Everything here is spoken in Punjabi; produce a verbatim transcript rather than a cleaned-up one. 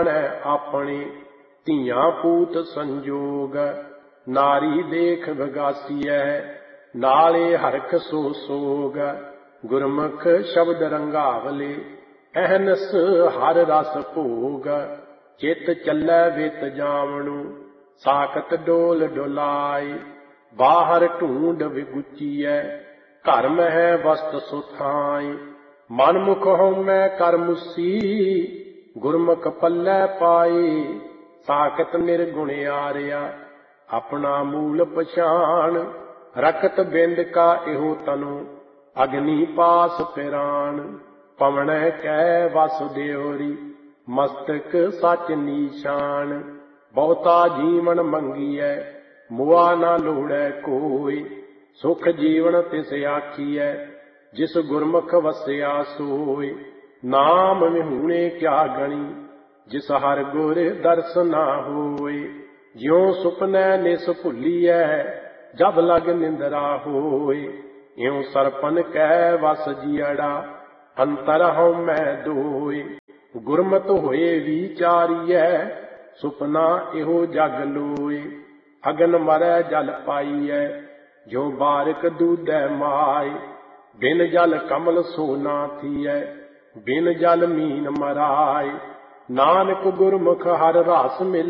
ਆਪਣੇ ਧੀਆਂ ਪੂਤ ਸੰਜੋਗ। ਨਾਰੀ ਦੇਖ ਵਿਗਾਸੀਐ ਨਾਲੇ ਹਰਖ ਸੋ ਸੋਗ। ਗੁਰਮੁਖ ਸ਼ਬਦ ਰੰਗਾਵਲੇ ਅਹਨਸ ਹਰ ਰਸ ਭੋਗ। ਚਿਤ ਚੱਲੈ ਵਿਤ ਜਾਵਣੂ ਸਾਕਤ ਡੋਲ ਡੁਲਾਏ। ਬਾਹਰ ਢੂੰਡ ਵਿਗੁਚੀਐ ਘਰ ਮਹਿ ਵਸਤ ਸੁਥਾਈ। ਮਨ ਮੁਖ ਹਉਮੈ ਕਰ ਮੁਸੀ ਗੁਰਮੁਖ ਪੱਲੇ ਪਾਏ। ਸਾਕਤ ਨਿਰਗੁਣ ਆਰਿਆ ਆਪਣਾ ਮੂਲ ਪਛਾਣ। ਰਖਤ ਬਿੰਦ ਕਾ ਇਹੋ ਤਨੁ ਅਗਨੀ ਪਾਸ ਪਿਰਾਣ। ਪਵਣੈ ਕੈ ਵਸ ਦਿਉਰੀ ਮਸਤਕ ਸਚ ਨੀਸ਼ਾਨ। ਬਹੁਤਾ ਜੀਵਨ ਮੰਗੀਐ ਮੁਆ ਨਾ ਲੋੜੈ ਕੋਈ। ਸੁਖ ਜੀਵਨ ਤਿਸ ਆਖੀਐ ਜਿਸ ਗੁਰਮੁਖ ਵਸਿਆ ਸੋਈ। ਨਾਮ ਵਿਹੂਣੇ ਕਿਆ ਗਣੀ ਜਿਸ ਹਰ ਗੁਰ ਦਰਸ ਨਾ ਹੋਏ। ਜਿਉ ਸੁਪਨੈ ਨਿਸ ਭੁੱਲੀਐ ਜਬ ਲਗ ਨਿੰਦਰਾ ਹੋਏ। ਇਉ ਸਰਪਨ ਕੈ ਵਸ ਜੀਅੜਾ ਅੰਤਰ ਹਉਮੈ ਦੋਏ। ਗੁਰਮਤਿ ਹੋਏ ਵਿਚਾਰੀਐ ਸੁਪਨਾ ਇਹੋ ਜਗ ਲੋਏ। ਅਗਨ ਮਰੈ ਜਲ ਪਾਈਐ ਜੋ ਬਾਰਿਕ ਦੂਧੈ ਮਾਏ। ਬਿਨ ਜਲ ਕਮਲ ਸੋ ਨਾ ਥੀਐ ਬਿਨ ਜਲ ਮੀਨ ਮਰਾਏ। ਨਾਨਕ ਗੁਰਮੁਖ ਹਰ ਰਸ ਮਿਲ